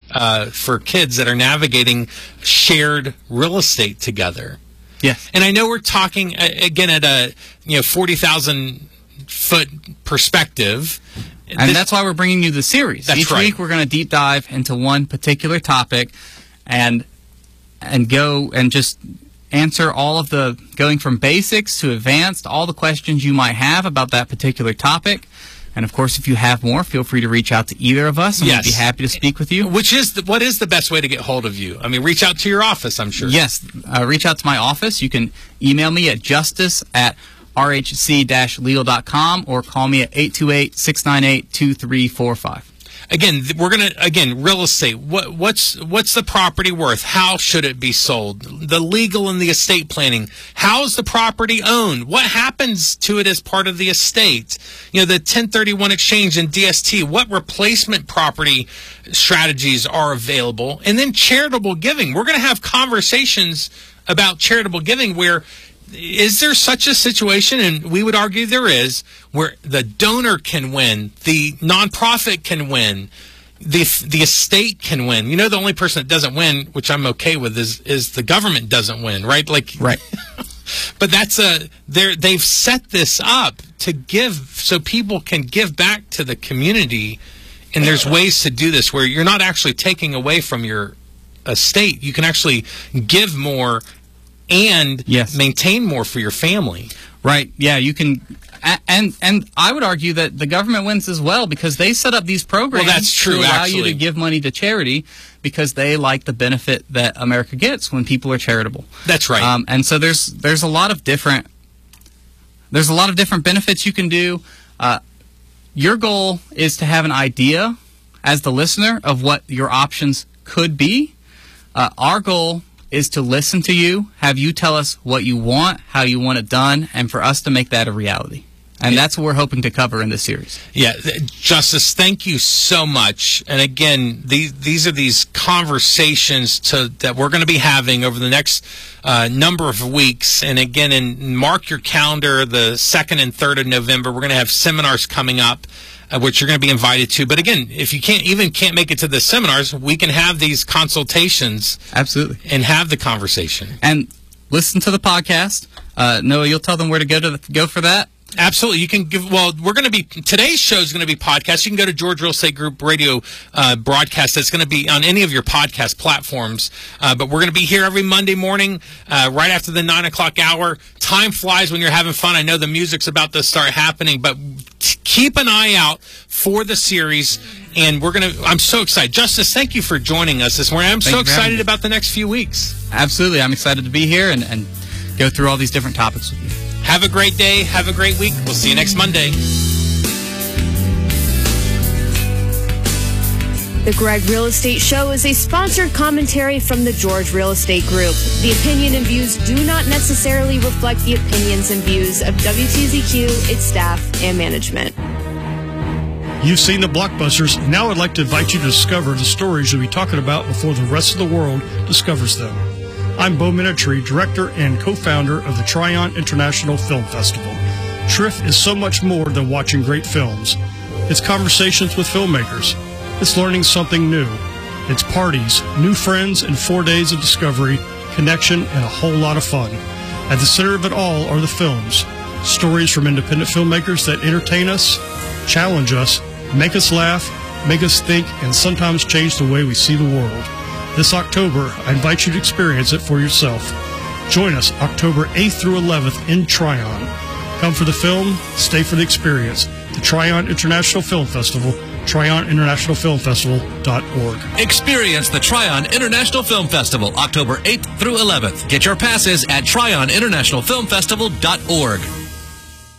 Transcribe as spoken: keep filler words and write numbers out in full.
uh, for kids that are navigating shared real estate together. Yes. And I know we're talking, uh, again, at a you know forty thousand foot perspective. And this, that's why we're bringing you the series. That's Each right. week we're going to deep dive into one particular topic and and go and just answer all of the, going from basics to advanced, all the questions you might have about that particular topic. And, of course, if you have more, feel free to reach out to either of us, and yes. we'd be happy to speak with you. Which is the, what is the best way to get hold of you? I mean, reach out to your office, I'm sure. Yes, uh, reach out to my office. You can email me at justice at r h c dash legal dot com or call me at eight two eight, six nine eight, two three four five. Again, we're going to, again, real estate. What, what's what's the property worth? How should it be sold? The legal and the estate planning. How is the property owned? What happens to it as part of the estate? You know, the ten thirty-one exchange and D S T. What replacement property strategies are available? And then charitable giving. We're going to have conversations about charitable giving where, is there such a situation, and we would argue there is, where the donor can win, the nonprofit can win, the the estate can win? You know, the only person that doesn't win, which I'm okay with, is is the government doesn't win, right? Like, right. But that's a they're they've set this up to give so people can give back to the community, and there's ways to do this where you're not actually taking away from your estate. You can actually give more and yes. maintain more for your family. Right. Yeah, you can. And and I would argue that the government wins as well, because they set up these programs well, that's true, to allow actually. you to give money to charity because they like the benefit that America gets when people are charitable. That's right. Um, and so there's there's a lot of different there's a lot of different benefits you can do. Uh, your goal is to have an idea as the listener of what your options could be. Uh, our goal is to listen to you, have you tell us what you want, how you want it done, and for us to make that a reality. And that's what we're hoping to cover in this series. Yeah, Justice, thank you so much. And again, these these are these conversations to, that we're going to be having over the next uh, number of weeks. And again, and mark your calendar, the second and third of November, we're going to have seminars coming up, Uh, which you're going to be invited to. But again, if you can't even can't make it to the seminars, we can have these consultations. Absolutely. And have the conversation. And listen to the podcast. Uh, Noah, you'll tell them where to go to the, go for that? Absolutely. You can give, well, we're going to be, today's show is going to be podcast. You can go to George Real Estate Group radio uh, broadcast. That's going to be on any of your podcast platforms. Uh, but we're going to be here every Monday morning, uh, right after the nine o'clock hour. Time flies when you're having fun. I know the music's about to start happening, but keep an eye out for the series. And we're going to, I'm so excited. Justice, thank you for joining us this morning. I'm Thank so you for having excited me. about the next few weeks. Absolutely. I'm excited to be here and, and go through all these different topics with you. Have a great day. Have a great week. We'll see you next Monday. The Greg Real Estate Show is a sponsored commentary from the George Real Estate Group. The opinion and views do not necessarily reflect the opinions and views of W T Z Q, its staff, and management. You've seen the blockbusters. Now I'd like to invite you to discover the stories you'll be talking about before the rest of the world discovers them. I'm Bo Minatry, director and co-founder of the Tryon International Film Festival. T R I F is so much more than watching great films. It's conversations with filmmakers. It's learning something new. It's parties, new friends, and four days of discovery, connection, and a whole lot of fun. At the center of it all are the films. Stories from independent filmmakers that entertain us, challenge us, make us laugh, make us think, and sometimes change the way we see the world. This October, I invite you to experience it for yourself. Join us October eighth through eleventh in Tryon. Come for the film, stay for the experience. The Tryon International Film Festival, Tryon International Film Festival dot org. Experience the Tryon International Film Festival October eighth through eleventh. Get your passes at Tryon International Film Festival dot org.